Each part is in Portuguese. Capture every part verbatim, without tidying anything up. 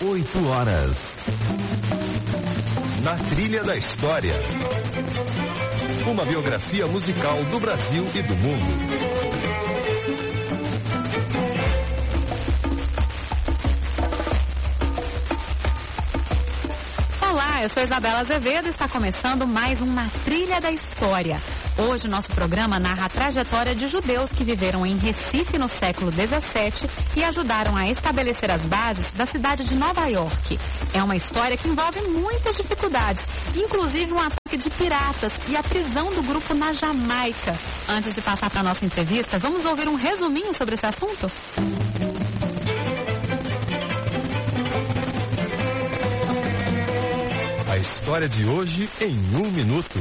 oito horas. Na Trilha da História. Uma biografia musical do Brasil e do mundo. Olá, eu sou Isabela Azevedo e está começando mais um Na Trilha da História. Hoje o nosso programa narra a trajetória de judeus que viveram em Recife no século dezessete e ajudaram a estabelecer as bases da cidade de Nova York. É uma história que envolve muitas dificuldades, inclusive um ataque de piratas e a prisão do grupo na Jamaica. Antes de passar para a nossa entrevista, vamos ouvir um resuminho sobre esse assunto? A história de hoje em um minuto.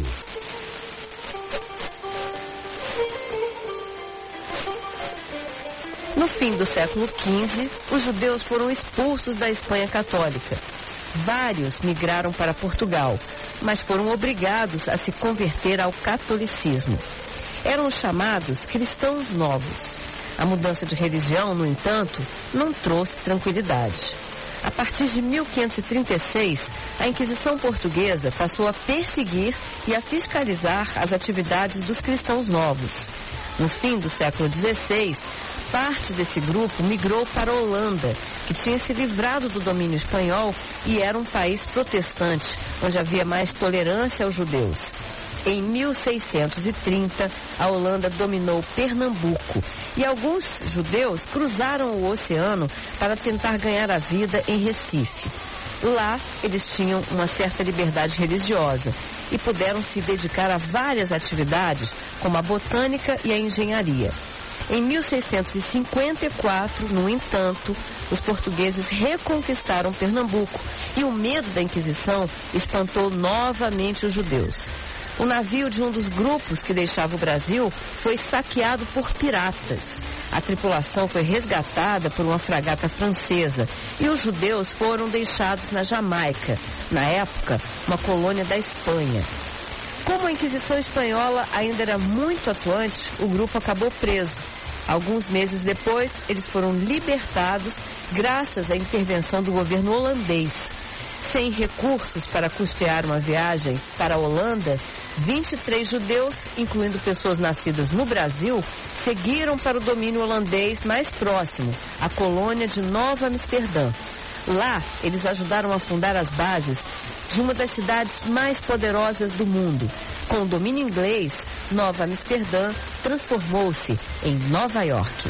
No fim do século quinze, os judeus foram expulsos da Espanha católica. Vários migraram para Portugal, mas foram obrigados a se converter ao catolicismo. Eram os chamados cristãos novos. A mudança de religião, no entanto, não trouxe tranquilidade. A partir de mil quinhentos e trinta e seis, a Inquisição Portuguesa passou a perseguir e a fiscalizar as atividades dos cristãos novos. No fim do século dezesseis, parte desse grupo migrou para a Holanda, que tinha se livrado do domínio espanhol e era um país protestante, onde havia mais tolerância aos judeus. Em mil seiscentos e trinta, a Holanda dominou Pernambuco e alguns judeus cruzaram o oceano para tentar ganhar a vida em Recife. Lá, eles tinham uma certa liberdade religiosa e puderam se dedicar a várias atividades, como a botânica e a engenharia. Em mil seiscentos e cinquenta e quatro, no entanto, os portugueses reconquistaram Pernambuco e o medo da Inquisição espantou novamente os judeus. O navio de um dos grupos que deixava o Brasil foi saqueado por piratas. A tripulação foi resgatada por uma fragata francesa e os judeus foram deixados na Jamaica, na época, uma colônia da Espanha. Como a Inquisição Espanhola ainda era muito atuante, o grupo acabou preso. Alguns meses depois, eles foram libertados graças à intervenção do governo holandês. Sem recursos para custear uma viagem para a Holanda, vinte e três judeus, incluindo pessoas nascidas no Brasil, seguiram para o domínio holandês mais próximo, a colônia de Nova Amsterdã. Lá, eles ajudaram a fundar as bases de uma das cidades mais poderosas do mundo. Com o domínio inglês, Nova Amsterdã transformou-se em Nova York.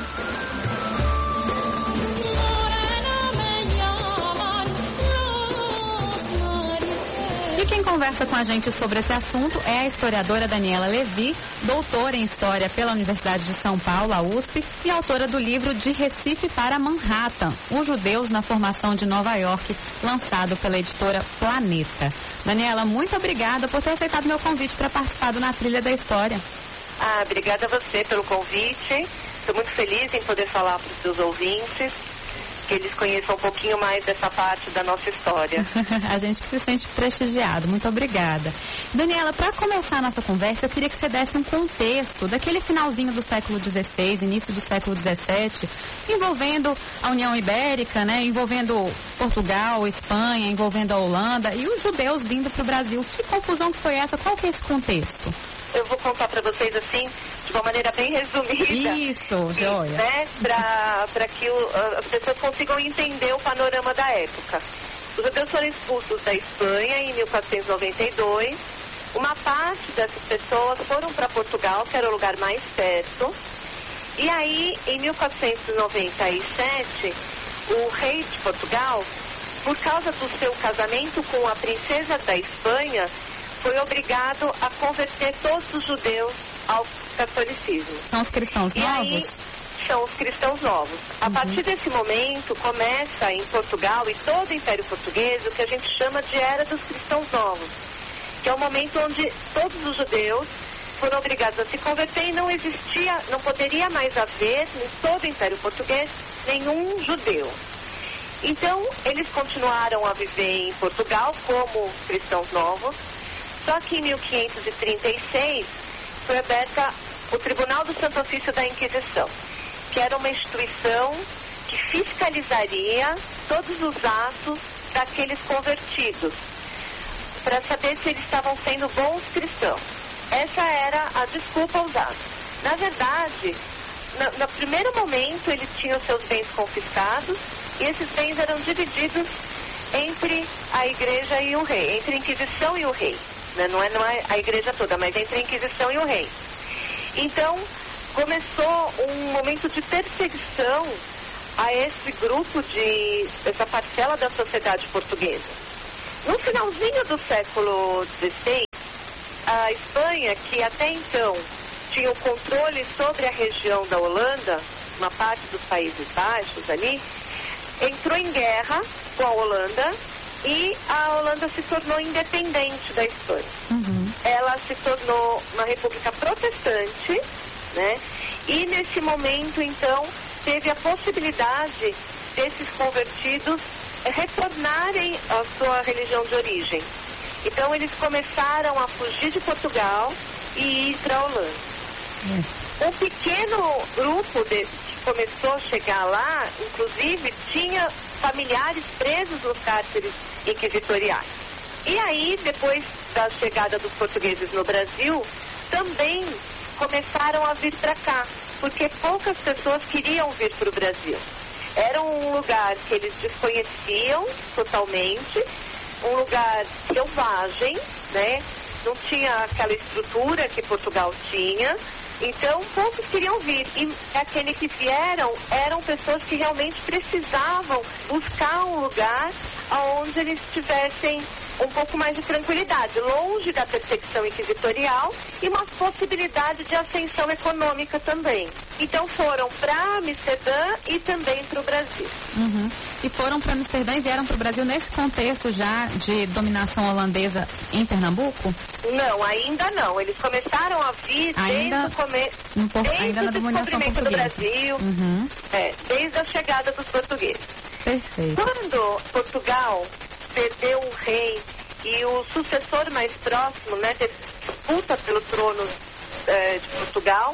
E quem conversa com a gente sobre esse assunto é a historiadora Daniela Levi, doutora em História pela Universidade de São Paulo, a U S P, e autora do livro De Recife para Manhattan, Os Judeus na Formação de Nova York, lançado pela editora Planeta. Daniela, muito obrigada por ter aceitado meu convite para participar do Na Trilha da História. Ah, obrigada a você pelo convite. Estou muito feliz em poder falar para os seus ouvintes, que eles conheçam um pouquinho mais dessa parte da nossa história. A gente se sente prestigiado. Muito obrigada. Daniela, para começar a nossa conversa, eu queria que você desse um contexto daquele finalzinho do século dezesseis, início do século dezessete, envolvendo a União Ibérica, né, envolvendo Portugal, Espanha, envolvendo a Holanda e os judeus vindo para o Brasil. Que confusão que foi essa? Qual que é esse contexto? Eu vou contar para vocês assim, de uma maneira bem resumida. Isso, joia. Né, para que o, as pessoas consigam entender o panorama da época. Os judeus foram expulsos da Espanha em mil quatrocentos e noventa e dois. Uma parte dessas pessoas foram para Portugal, que era o lugar mais perto. E aí, em mil quatrocentos e noventa e sete, o rei de Portugal, por causa do seu casamento com a princesa da Espanha, foi obrigado a converter todos os judeus ao catolicismo. São os cristãos e novos? Aí, são os cristãos novos. A uhum. partir desse momento, começa em Portugal e todo o Império Português o que a gente chama de Era dos Cristãos Novos, que é o momento onde todos os judeus foram obrigados a se converter e não existia, não poderia mais haver em todo o Império Português nenhum judeu. Então, eles continuaram a viver em Portugal como cristãos novos. Só que em mil quinhentos e trinta e seis foi aberta o Tribunal do Santo Ofício da Inquisição, que era uma instituição que fiscalizaria todos os atos daqueles convertidos, para saber se eles estavam sendo bons cristãos. Essa era a desculpa usada. Na verdade, no, no primeiro momento, eles tinham seus bens confiscados e esses bens eram divididos entre a igreja e o rei, entre a Inquisição e o rei. Né? Não é, não é a igreja toda, mas entre a Inquisição e o rei. Então, começou um momento de perseguição a esse grupo, de essa parcela da sociedade portuguesa. No finalzinho do século dezesseis, a Espanha, que até então tinha o controle sobre a região da Holanda, uma parte dos Países Baixos ali, entrou em guerra com a Holanda e a Holanda se tornou independente da Espanha. Uhum. Ela se tornou uma república protestante, né? E nesse momento, então, teve a possibilidade desses convertidos retornarem à sua religião de origem. Então, eles começaram a fugir de Portugal e ir para a Holanda. Uhum. Um pequeno grupo de, que começou a chegar lá, inclusive, tinha familiares presos nos cárceres inquisitoriais. E aí, depois da chegada dos portugueses no Brasil, também começaram a vir para cá, porque poucas pessoas queriam vir para o Brasil. Era um lugar que eles desconheciam totalmente, um lugar selvagem, né? Não tinha aquela estrutura que Portugal tinha, então poucos queriam vir. E aqueles que vieram eram pessoas que realmente precisavam buscar um lugar onde eles tivessem um pouco mais de tranquilidade, longe da perseguição inquisitorial e uma possibilidade de ascensão econômica também. Então foram para Amsterdã e também para o Brasil. Uhum. E foram para Amsterdã e vieram para o Brasil nesse contexto já de dominação holandesa em Pernambuco? Não, ainda não. Eles começaram a vir ainda desde o começo, por... desde ainda o na descobrimento do Brasil, uhum. é, desde a chegada dos portugueses. Perfeito. Quando Portugal perdeu um rei e o sucessor mais próximo, né, teve disputa pelo trono é, de Portugal,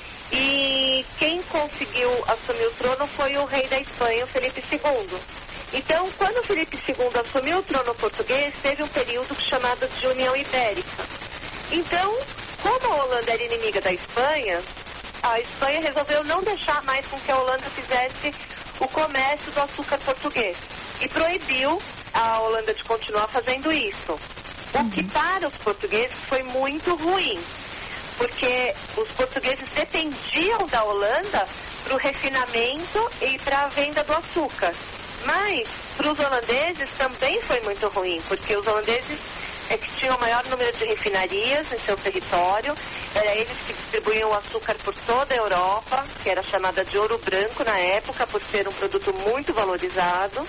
e quem conseguiu assumir o trono foi o rei da Espanha, o Felipe segundo. Então, quando o Felipe segundo assumiu o trono português, teve um período chamado de União Ibérica. Então, como a Holanda era inimiga da Espanha, a Espanha resolveu não deixar mais com que a Holanda fizesse o comércio do açúcar português e proibiu a Holanda de continuar fazendo isso. O que para os portugueses foi muito ruim, porque os portugueses dependiam da Holanda para o refinamento e para a venda do açúcar. Mas para os holandeses também foi muito ruim, porque os holandeses é que tinham o maior número de refinarias em seu território, era eles que distribuíam o açúcar por toda a Europa, que era chamada de ouro branco na época, por ser um produto muito valorizado.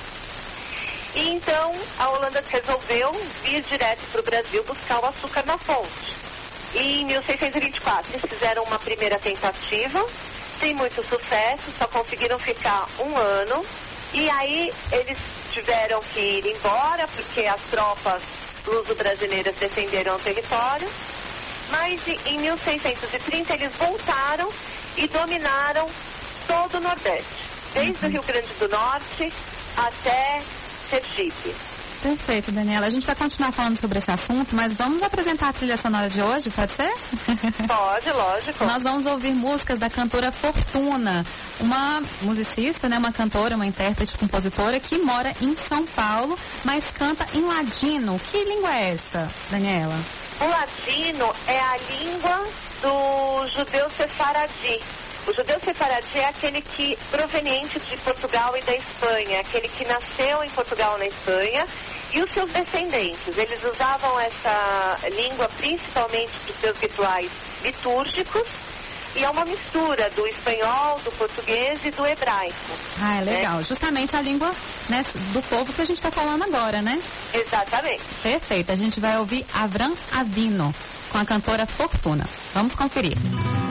E então a Holanda resolveu vir direto para o Brasil buscar o açúcar na fonte. E em mil seiscentos e vinte e quatro eles fizeram uma primeira tentativa, sem muito sucesso, só conseguiram ficar um ano. E aí eles tiveram que ir embora, porque as tropas luso-brasileiras defenderam o território. Mas em mil seiscentos e trinta eles voltaram e dominaram todo o Nordeste, desde o Rio Grande do Norte até Sergipe. Perfeito, Daniela. A gente vai continuar falando sobre esse assunto, mas vamos apresentar a trilha sonora de hoje, pode ser? Pode, lógico. Nós vamos ouvir músicas da cantora Fortuna, uma musicista, né, uma cantora, uma intérprete, compositora que mora em São Paulo, mas canta em ladino. Que língua é essa, Daniela? O ladino é a língua do judeu sefaradi. O judeu sefaradi é aquele que proveniente de Portugal e da Espanha, aquele que nasceu em Portugal e na Espanha, e os seus descendentes. Eles usavam essa língua principalmente para os seus rituais litúrgicos, e é uma mistura do espanhol, do português e do hebraico. Ah, é legal. Né? Justamente a língua, né, do povo que a gente está falando agora, né? Exatamente. Perfeito. A gente vai ouvir Avram Avinu com a cantora Fortuna. Vamos conferir.